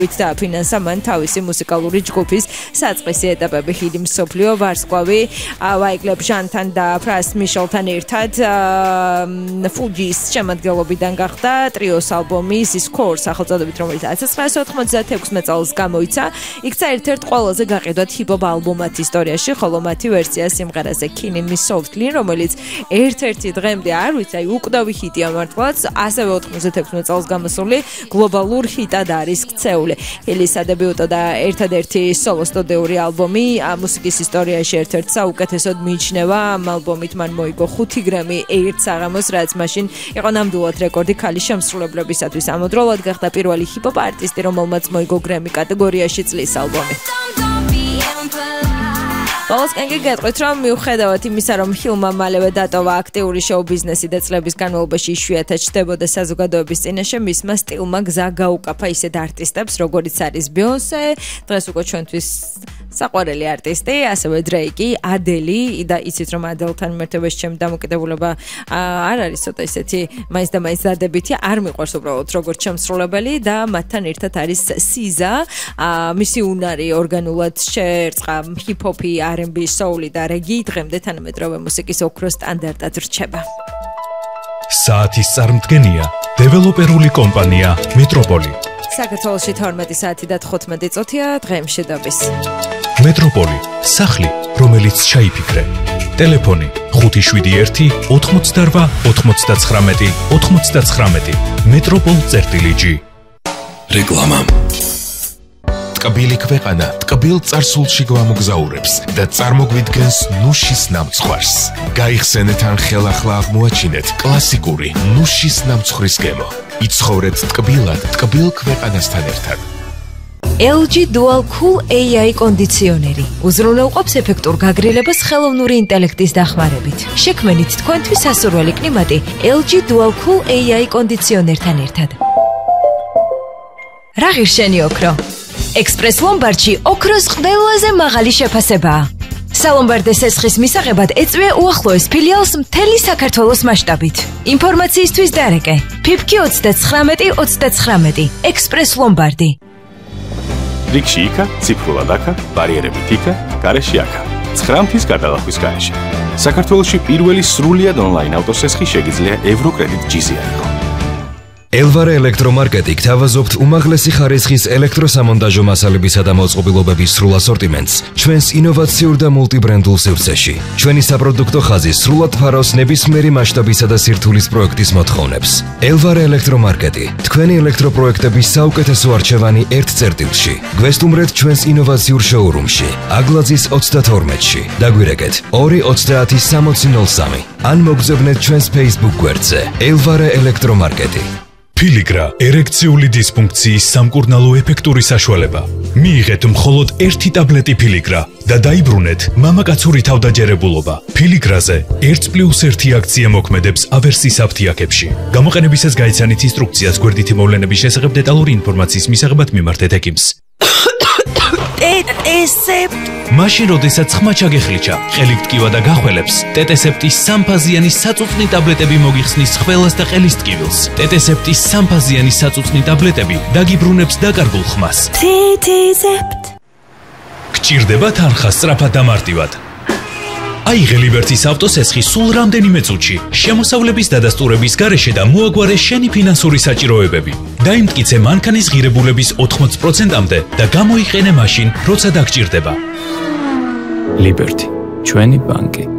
დააფინანსა მან თავისი მუსიკალური ჯგუფის საწყისი ეტაპები ხიდი მსოფლიო ვარსკვლავი ვაიკლებ ჟანთან და ფრას მიშელთან ერთად ფუჯის შემადგენლობიდან გახდა ტრიოს ალბომი This Core სახელწოდებით, რომელიც 1996 წელს გამოიცა. იქცა ერთ-ერთ ყველაზე გაყიდვად ჰიპ-ჰოპ ალბომად ისტორიაში, ხოლო მათი ვერსია სიმღერაზე Killing Me Softly, რომელიც ერთ-ერთი დღემდე არ ვიცი, აი უკვდავი ჰიტია მართლაც, ასევე 96 წელს გამოსული გლობალურ ჰიტად არის ქცეული. ჰილის სადებიუტო და ერთადერთი სოლო სტუდიური ალბომი მუსიკის ისტორიაში ერთ-ერთ საუკეთესოდ მიიჩნევა. ამ ალბომით მან მოიგო 5 გრემი ერთ საღამოს, რაც მაშინ იყო ნამდვილად რეკორდი ქალის შემსრულებლებისათვის. ამავდროულად გახდა პირველი ჰიპ-ჰოპ არტისტი, რომელმაც მოიგო გრემი კატეგორიაში წლის ალბომი. Ბოლოსკენ გეტყვით, რომ მიუხედავად იმისა, რომ ჰილმა მალევე დატოვა აქტიური შოუ-ბიზნესი და წლების განმავლობაში იშვიათად ჩნდებოდა საზოგადოების წინაშე, მისმა სტილმა გზა გაუკაფა ისეთ არტისტებს, როგორიც არის Beyoncé, დღეს უკვე ჩვენთვის საყვარელი არტისტი, ასევე Drake, Adele და იცით რომ Adele-თან მიმართებაში ჩემი დამოკიდებულება არ არის ცოტა ისეთი მაინც და მაინც დადებითი, არ მიყვარს უბრალოდ როგორც შემსრულებელი და მათთან ერთად არის SZA, მისი უნარი ორგანულად შეერწყა ჰიპ-ჰოპი, R&B, soul და რეგი დღემდე თანამედროვე მუსიკის ოქროს სტანდარტად რჩება. საათის წარმდგენია დეველოპერული კომპანია მეტროპოლი. საქართველოში 12 საათი და 15 წუთია დღემშვიდობის. მეტროპოლი, სახლი, რომელიც ჩაიფიქრე. ტელეფონი 571 88 99 99. Metropol.g. რეკლამა. ტკბილი ქვეყანა ტკბილ წარსულში გვამოგზაურებს და წარმოგვიდგენს ნუშის ნამცხვარს. გაიხსენეთ ან ხელახლა აღმოაჩინეთ კლასიკური ნუშის ნამცხვრის გემო. იცხოვრეთ ტკბილად ტკბილ ქვეყანასთან ერთად. LG Dual Cool AI კონდიციონერი უზრუნველყოფს ეფექტურ გაგრილებას ხელოვნური ინტელექტის დახმარებით. შექმნით თქვენთვის სასურველი კლიმატი LG Dual Cool AI კონდიციონერთან ერთად. რა ღირსენი ოქრო? Express Lombardში ოქროს ყველაზე მაღალი შეფასებაა. Salombardes ესხის მისაღებად ეწვია უახლოეს ფილიალს მთელი საქართველოს მასშტაბით. ინფორმაციისთვის დარეკე. PIPK 39 Express Lombardi. რიგში იქა, ციფრულად აქა, ბარიერებით იქა, გარეშე აქა. 9 მთის გადალახვის გარეშე. საქართველოში პირველი სრულიად ონლაინ ავტოსესხი შეგიძლია ევროკრედიტ ჯიზი აიღო. Elvare ელექტრომარკეტი გთავაზობთ უმაღლესი ხარისხის ელექტროსამონტაჟო მასალებისა და მოწყობილობების სრულ ასორტიმენტს ჩვენს ინოვაციურ და მულტიბრენდულ სივრცეში. ჩვენი საპროდუქტო ხაზი სრულად ფარავს ნებისმიერი მასშტაბისა და სირთულის პროექტის მოთხოვნებს. Elvare ელექტრომარკეტი, თქვენი ელექტროპროექტების საუკეთესო არჩევანი ერთ წერტილში. გვესტუმრეთ ჩვენს ინოვაციურ შოურუმში, აგლაძის 32-ში. დაგვირეკეთ 230 ან მოგზავნეთ ჩვენს Facebook გვერდზე Elvare ელექტრომარკეტი. Filigra ერექციული დისფუნქციის სამკურნალო ეფექტური საშუალება. მიიღეთ მხოლოდ 1 ტაბლეტი Filigra და დაიბრუნეთ მამაკაცური თავდაჯერებულობა. Filigrაზე 1+1 აქცია მოქმედებს ავერსის აფთიაქებში. გამოყენებისას გაიცანით ინსტრუქციას გვერდითი მოვლენების შესახებ დეტალური ინფორმაციის მისაღებად მიმართეთ ექიმს. მაშინ როდესაც ხმა ჩაგეხლიჩა, ყელით ტკივა და გახველებს, ტეტესეპტის სამფაზიანი საწუწნი ტაბლეტები მოგიხსნის ხველას და ყელის ტკივილს. ტეტესეპტის სამფაზიანი საწუწნი ტაბლეტები დაგიბრუნებს დაკარგულ ხმას. გჭირდება თანხა სწრაფად და მარტივად. აიღე ლიბერტის ავტოსესხი სულ რამდენიმე წუთში, შემოსავლების დადასტურების გარეშე და მოაგვარე შენი ფინანსური საჭიროებები. დაიმტკიცე მანქანის ღირებულების 80%-მდე და გამოიყენე მაშინ, როცა დაგჭირდება. ლიბერტი, ჩვენი ბანკი.